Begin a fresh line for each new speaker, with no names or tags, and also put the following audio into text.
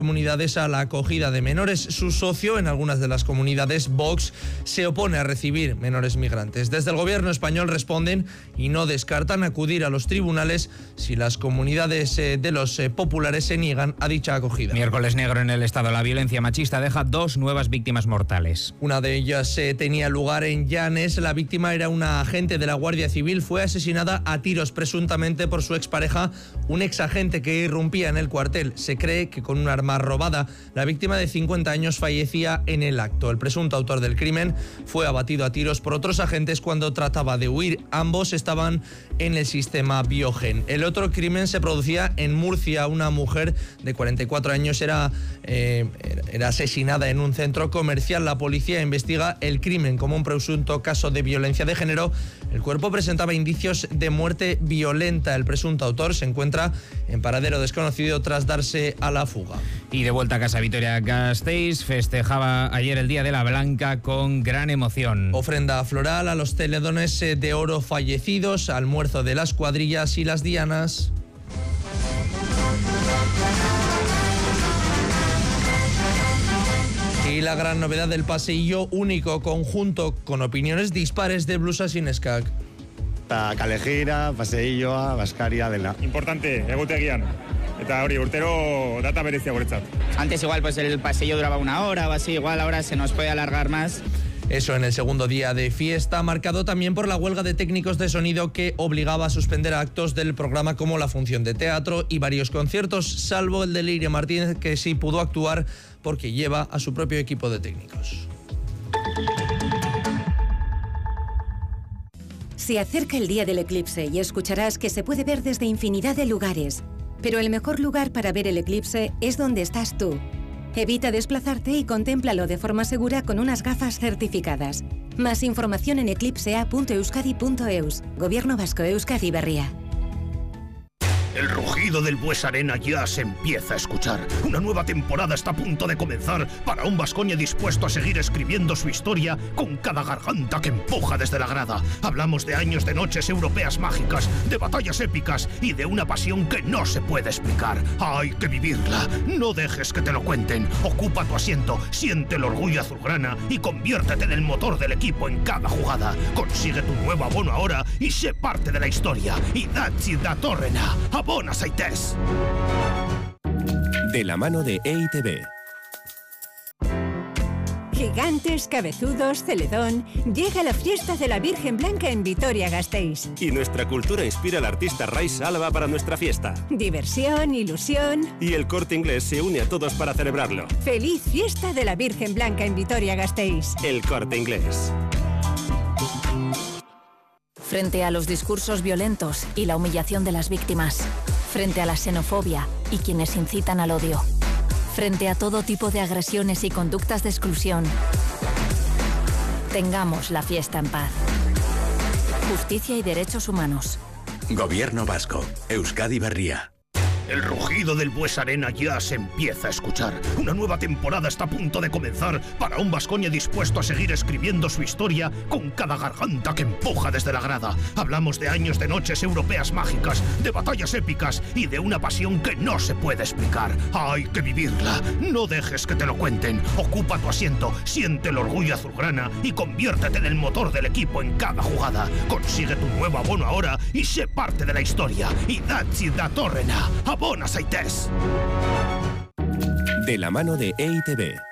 comunidades a la acogida de menores. Su socio en algunas de las comunidades, Vox, se opone a recibir menores migrantes. Desde el gobierno español responden y no descartan acudir a los tribunales si las comunidades de los populares se niegan a dicha acogida.
Miércoles negro en el Estado. La violencia machista deja 2 nuevas víctimas mortales.
Una de ellas tenía lugar en Llanes. La víctima era una agente de la Guardia Civil. Fue asesinada a tiros presuntamente por su expareja, un exagente que irrumpía en el cuartel. Se cree que con un arma robada. La víctima de 50 años fallecía en el acto. El presunto autor del crimen fue abatido a tiros por otros agentes cuando trataba de huir. Ambos estaban en el sistema Biogen. El otro crimen se producía en Murcia. Una mujer de 44 años era asesinada en un centro comercial. La policía investiga el crimen como un presunto caso de violencia de género. El cuerpo presentaba indicios de muerte violenta. El presunto autor se encuentra en paradero desconocido tras darse a la fuga.
Y de vuelta a casa, Vitoria-Gasteiz festejaba ayer el Día de la Blanca con gran emoción.
Ofrenda floral a los teledones de oro fallecidos, almuerzo de las cuadrillas y las dianas. Y la gran novedad del paseillo único, conjunto con opiniones dispares de Blusas sin Skak.
Kalejira, paseilloa, Baskaria dela.
Importante, egutegian. Eta hori, urtero data berezia guretzat.
Antes igual pues el pasillo duraba 1 hora o así, igual ahora se nos puede alargar más.
Eso en el segundo día de fiesta, marcado también por la huelga de técnicos de sonido que obligaba a suspender actos del programa como la función de teatro y varios conciertos, salvo el de Liria Martínez, que sí pudo actuar porque lleva a su propio equipo de técnicos.
Se acerca el día del eclipse y escucharás que se puede ver desde infinidad de lugares. Pero el mejor lugar para ver el eclipse es donde estás tú. Evita desplazarte y contémplalo de forma segura con unas gafas certificadas. Más información en eclipsea.euskadi.eus. Gobierno Vasco, Euskadi Berria.
El rugido del Buesarena ya se empieza a escuchar. Una nueva temporada está a punto de comenzar para un Baskonia dispuesto a seguir escribiendo su historia con cada garganta que empuja desde la grada. Hablamos de años de noches europeas mágicas, de batallas épicas y de una pasión que no se puede explicar. Hay que vivirla. No dejes que te lo cuenten. Ocupa tu asiento, siente el orgullo azulgrana y conviértete en el motor del equipo en cada jugada. Consigue tu nuevo abono ahora y sé parte de la historia. Idatzi datorrena. Abona zaitez.
De la mano de EITB.
Gigantes, cabezudos, Celedón. Llega la fiesta de la Virgen Blanca en Vitoria-Gasteiz.
Y nuestra cultura inspira al artista Rais Álava para nuestra fiesta.
Diversión, ilusión.
Y el Corte Inglés se une a todos para celebrarlo.
¡Feliz fiesta de la Virgen Blanca en Vitoria-Gasteiz!
El Corte Inglés.
Frente a los discursos violentos y la humillación de las víctimas, frente a la xenofobia y quienes incitan al odio, frente a todo tipo de agresiones y conductas de exclusión, tengamos la fiesta en paz. Justicia y derechos humanos.
Gobierno Vasco, Euskadi Berria.
El rugido del Buesarena ya se empieza a escuchar. Una nueva temporada está a punto de comenzar para un Baskonia dispuesto a seguir escribiendo su historia con cada garganta que empuja desde la grada. Hablamos de años de noches europeas mágicas, de batallas épicas y de una pasión que no se puede explicar. Hay que vivirla. No dejes que te lo cuenten. Ocupa tu asiento, siente el orgullo azulgrana y conviértete en el motor del equipo en cada jugada. Consigue tu nuevo abono ahora y sé parte de la historia. Idatzi datorrena. Abona zaitez.
De la mano de EITB.